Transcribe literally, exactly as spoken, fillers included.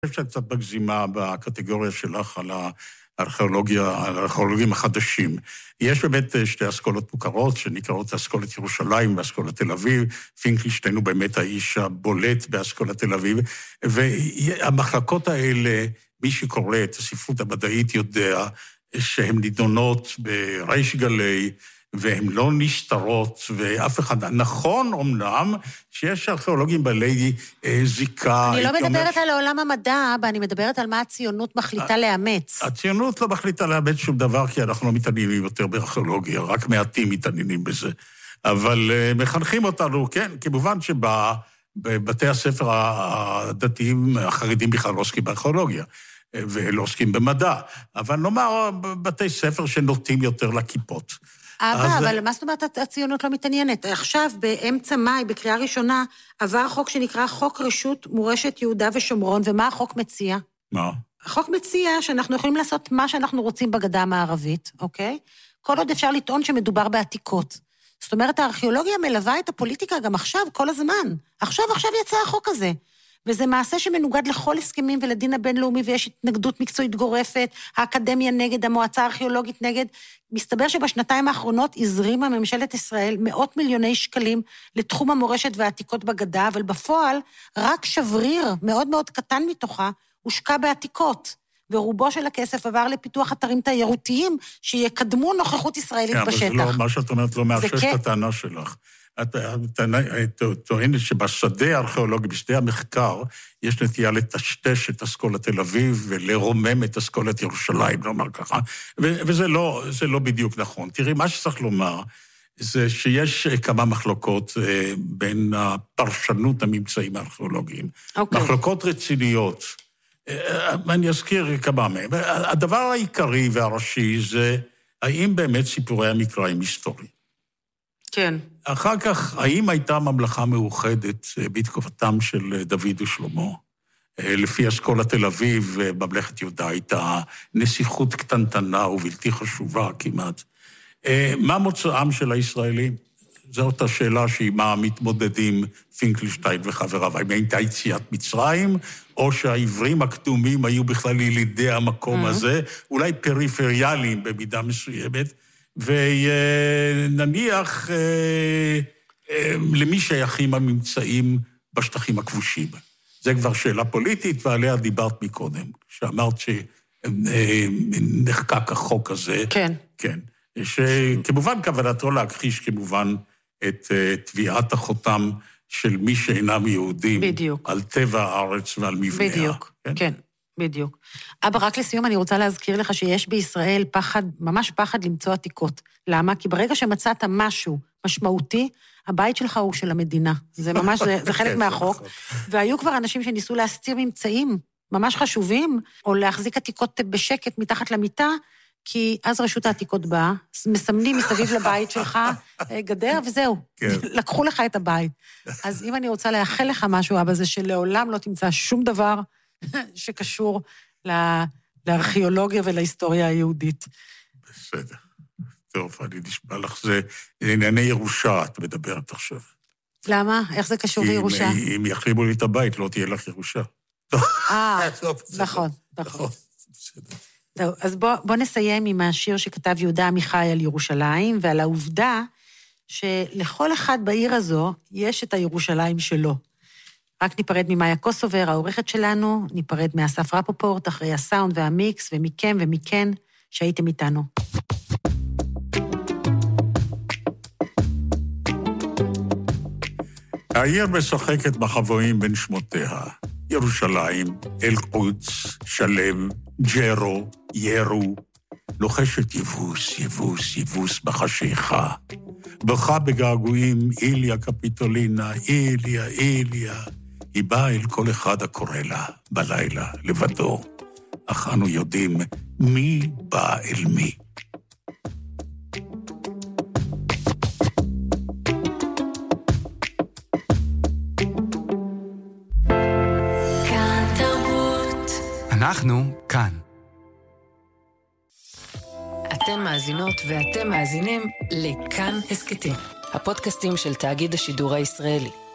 אני חושב שאת קצת מגזימה בקטגוריה שלך על הארכיאולוגיה, על הארכיאולוגים החדשים. יש באמת שתי אסכולות מוכרות, שנקראות אסכולת ירושלים ואסכולת תל אביב. פינקלשטיין הוא באמת האיש הבולט באסכולת תל אביב, והמחלקות האלה, מי שקורא את הספרות המדעית יודע שהן נידונות בריש גלי, והן לא נסתרות, ואף אחד, נכון אומנם, שיש ארכיאולוגים בעלי אה, זיקה. אני לא מדברת ש... על העולם המדע, אני מדברת על מה הציונות מחליטה לאמץ. הציונות לא מחליטה לאמץ שום דבר, כי אנחנו לא מתעניינים יותר בארכיאולוגיה, רק מעטים מתעניינים בזה. אבל אה, מחנכים אותנו, כן, כמובן שבבתי הספר הדתיים, החרדים בכלל לא עוסקים בארכיאולוגיה, ולא עוסקים במדע, אבל נאמר, בתי ספר שנוטים יותר לכיפות. אבא, אבל מה זאת אומרת הציונות לא מתעניינת? עכשיו, באמצע מאי, בקריאה ראשונה, עבר חוק שנקרא חוק רשות מורשת יהודה ושומרון, ומה החוק מציע? מה? החוק מציע שאנחנו יכולים לעשות מה שאנחנו רוצים בגדה המערבית, אוקיי? כל עוד אפשר לטעון שמדובר בעתיקות. זאת אומרת, הארכיאולוגיה מלווה את הפוליטיקה גם עכשיו, כל הזמן. עכשיו, עכשיו יצא החוק הזה. וזה מעשה שמנוגד לכל הסכמים ולדין הבינלאומי, ויש התנגדות מקצועית גורפת, האקדמיה נגד, המועצה הארכיאולוגית נגד. מסתבר שבשנתיים האחרונות הזרימה ממשלת ישראל מאות מיליוני שקלים לתחום המורשת והעתיקות בגדה, אבל בפועל רק שבריר מאוד מאוד קטן מתוכה הושקע בעתיקות, ורובו של הכסף עבר לפיתוח אתרים תיירותיים שיקדמו נוכחות ישראלית כן, בשטח. אבל זה לא, מה שאת אומרת לא מאפשר את הטענה שלך. את טוענת שבשדה הארכיאולוגי, בשדה המחקר, יש נטייה לטשטש את אסכולת תל אביב ולרומם את אסכולת ירושלים, נאמר ככה, וזה לא, זה לא בדיוק נכון. תראי, מה שצריך לומר, זה שיש כמה מחלוקות בין הפרשנות הממצאים הארכיאולוגיים. Okay. מחלוקות רציניות. אני אזכיר כמה מהם. הדבר העיקרי והראשי זה, האם באמת סיפורי המקרא הם היסטוריים? כן. אחר כך, האם הייתה ממלכה מאוחדת בתקופתם של דוד ושלמה? לפי אסכולת תל אביב, ממלכת יהודה הייתה נסיכות קטנטנה ובלתי חשובה כמעט. מה מוצאם של הישראלים? זאת השאלה שעימה מתמודדים פינקלשטיין וחבריו. האם הייתה יציאת מצרים, או שהעברים הקדומים היו בכלל ילידי המקום הזה, אולי פריפריאליים במידה מסוימת, ונניח למי שייכים הממצאים בשטחים הכבושים. זה כבר שאלה פוליטית, ועליה דיברת מקודם, שאמרת שנחקק החוק הזה. כן. כן. שכמובן כוונתו להכחיש כמובן את תביעת החותם של מי שאינם יהודים. בדיוק. על טבע הארץ ועל מבניה. בדיוק, כן. כן. בדיוק. אבא, רק לסיום אני רוצה להזכיר לך שיש בישראל פחד, ממש פחד למצוא עתיקות. למה? כי ברגע שמצאת משהו משמעותי, הבית שלך הוא של המדינה. זה ממש, זה, זה חלק מהחוק. והיו כבר אנשים שניסו להסתיר ממצאים ממש חשובים, או להחזיק עתיקות בשקט מתחת למיטה, כי אז רשות העתיקות באה, מסמנים מסביב לבית שלך גדר, וזהו. לקחו לך את הבית. אז אם אני רוצה לאחל לך משהו, אבא, זה שלעולם לא תמצא שום דבר שקשור לארכיאולוגיה ולהיסטוריה היהודית. בסדר. טוב, אני נשמע לך, זה ענייני ירושה, את מדברת עכשיו. למה? איך זה קשור לירושה? אם יחריבו לי את הבית, לא תהיה לך ירושה. אה, נכון, נכון. טוב, אז בוא נסיים עם השיר שכתב יהודה עמיחי על ירושלים, ועל העובדה שלכל אחד בעיר הזו יש את הירושלים שלו. רק ניפרד ממאיה קוסובר, העורכת שלנו, ניפרד מאסף רפופורט, אחרי הסאונד והמיקס, ומכם ומכן שהייתם איתנו. העיר משחקת בחבואים בין שמותיה, ירושלים, אל-קודס, שלם, ג'רו, ירו, לוחשת יבוס, יבוס, יבוס בחשיכה. בכה בגעגועים, איליה קפיטולינה, איליה, איליה. היא באה אל כל אחד הקורא לה בלילה לבדו, אך אנו יודעים מי בא אל מי. כאן תרבות. אנחנו כאן. אתן מאזינות ואתם מאזינים לכאן הסקטים, הפודקאסטים של תאגיד השידור הישראלי.